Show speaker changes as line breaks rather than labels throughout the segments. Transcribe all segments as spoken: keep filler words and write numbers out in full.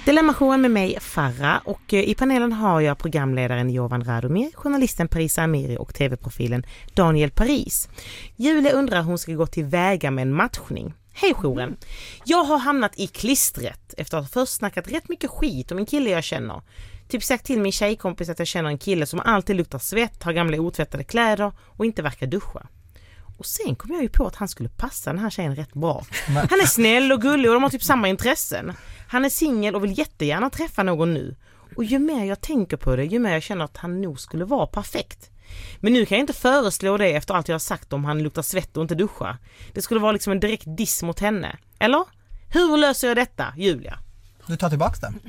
Dilemmashowen med mig, Farah, och i panelen har jag programledaren Jovan Radomir, journalisten Parisa Amiri och tv-profilen Daniel Paris. Julia undrar hur hon ska gå till väga med en matchning. Hej jouren! Jag har hamnat i klistret efter att ha först snackat rätt mycket skit om en kille jag känner. Typ sagt till min tjejkompis att jag känner en kille som alltid luktar svett, har gamla otvättade kläder och inte verkar duscha. Och sen kom jag ju på att han skulle passa den här tjejen rätt bra. Han är snäll och gullig och de har typ samma intressen. Han är singel och vill jättegärna träffa någon nu. Och ju mer jag tänker på det, ju mer jag känner att han nog skulle vara perfekt. Men nu kan jag inte föreslå det efter allt jag har sagt om han luktar svett och inte duscha. Det skulle vara liksom en direkt diss mot henne. Eller? Hur löser jag detta, Julia?
Du tar tillbaka den.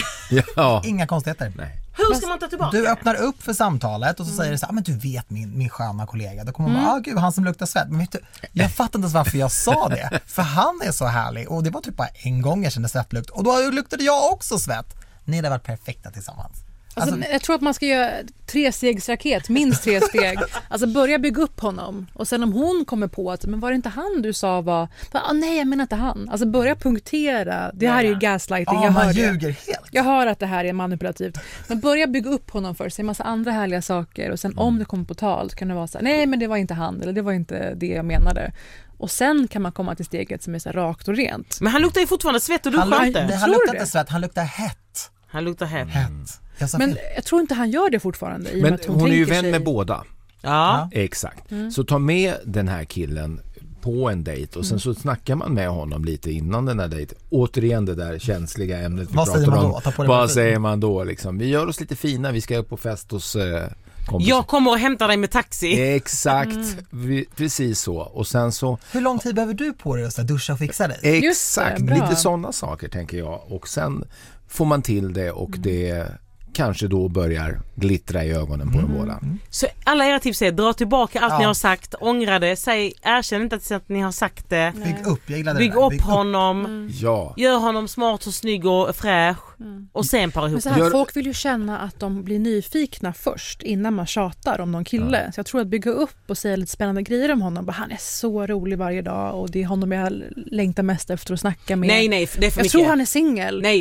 Ja.
Inga konstigheter.
Nej.
Hur ska man ta tillbaka?
Du öppnar upp för samtalet och så mm. säger du så här, men du vet min, min sköna kollega. Då kommer man mm. bara, ah, gud, han som luktar svett. Men vet du, jag fattar inte ens varför jag sa det. För han är så härlig. Och det var typ bara en gång jag kände svettlukt. Och då luktade jag också svett. Ni hade varit perfekta tillsammans.
Alltså, alltså, jag tror att man ska göra tre stegsraket, minst tre steg. Alltså börja bygga upp honom. Och sen om hon kommer på att, men var det inte han du sa var, ah, nej jag menar inte han. Alltså börja punktera. Det här är ju gaslighting.
Ja,
jag
man
hör
ljuger
det.
helt.
Jag hör att det här är manipulativt. Men börja bygga upp honom först. En massa andra härliga saker. Och sen mm. om det kommer på tal så kan det vara så här, nej men det var inte han. Eller det var inte det jag menade. Och sen kan man komma till steget som är så här rakt och rent.
Men han luktar ju fortfarande svett och du
han,
inte.
Han, han luktar inte svett, han luktar hett.
Han luktar hett.
hett. Jag
men jag tror inte han gör det fortfarande. I
men
att hon
hon är ju vän
sig...
med båda.
Ja.
Exakt.
Mm.
Så ta med den här killen på en dejt och sen mm. så snackar man med honom lite innan den här dejten. Återigen det där känsliga ämnet vi
vad
pratar
säger man
om.
då?
Vad säger man då? Liksom? Vi gör oss lite fina, vi ska upp på fest hos eh, kompisar.
Jag kommer och hämtar dig med taxi.
Exakt, mm. vi, precis så. Och sen så...
Hur lång tid behöver du på dig att duscha och fixa dig?
Exakt, det, lite sådana saker tänker jag. Och sen får man till det och mm. det... kanske då börjar glittra i ögonen på mm. dem båda.
Så alla era tips är dra tillbaka allt
ja.
ni har sagt, ångra det, säg, erkänn inte att ni har sagt det.
Nej. Bygg upp, jag gillade
Bygg
det där.
upp
Bygg
honom.
Upp.
Mm. Ja.
Gör honom smart och snygg och fräsch. Mm. Och sen para ihop.
Men så här, folk vill ju känna att de blir nyfikna först innan man tjatar om någon kille. Ja. Så jag tror att bygga upp och säga lite spännande grejer om honom. Bara, han är så rolig varje dag och det är honom jag längtar mest efter att snacka med.
Nej, nej, det är för
jag
mycket.
tror han är singel.
Nej,